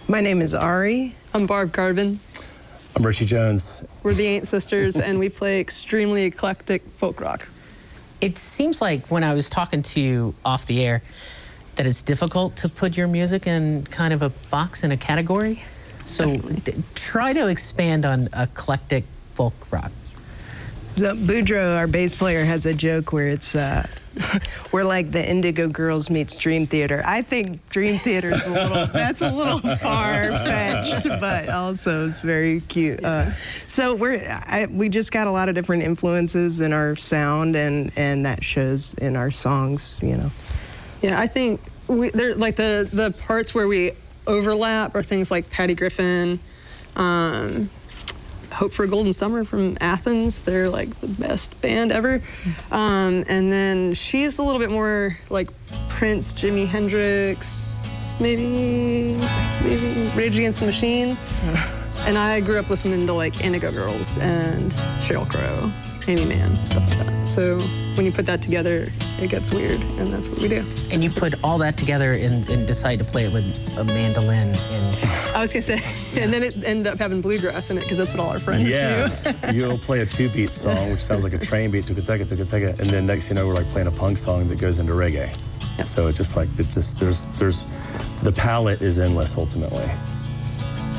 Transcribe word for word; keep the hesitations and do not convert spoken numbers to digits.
My name is Ari. I'm Barb Carbon. I'm Richie Jones. We're the Ain't Sisters, and we play extremely eclectic folk rock. It seems like when I was talking to you off the air that it's difficult to put your music in kind of a box, in a category. So d- try to expand on eclectic folk rock. The Boudreaux, our bass player, has a joke where it's uh, we're like the Indigo Girls meets Dream Theater. I think Dream Theater is a little that's a little far fetched, but also it's very cute. Uh, so we're I, we just got a lot of different influences in our sound, and and that shows in our songs. You know. Yeah, I think we they're like the the parts where we overlap are things like Patty Griffin. Um, Hope for a Golden Summer from Athens. They're like the best band ever. Um, and then she's a little bit more like Prince, Jimi Hendrix, maybe, maybe Rage Against the Machine. And I grew up listening to like Indigo Girls and Sheryl Crow, Amy Mann, stuff like that. So when you put that together, it gets weird, and that's what we do. And you put all that together and, and decide to play it with a mandolin. And I was gonna say, yeah. And then it ended up having bluegrass in it because that's what all our friends yeah. do. You'll play a two-beat song, which sounds like a train beat, tuka-tuka, tuka-tuka, and then next thing you know, we're like playing a punk song that goes into reggae. Yeah. So it just like, it just, there's, there's, the palette is endless ultimately.